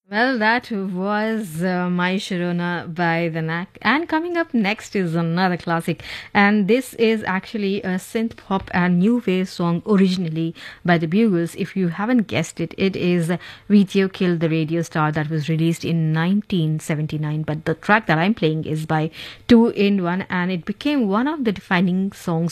Well, that was My Sharona by the Knack. And coming up next is another classic. And this is actually a synth pop and new wave song originally by the Bugles. If you haven't guessed it, it is Video Killed the Radio Star that was released in 1979. But the track that I'm playing is by Two in One, and it became one of the defining songs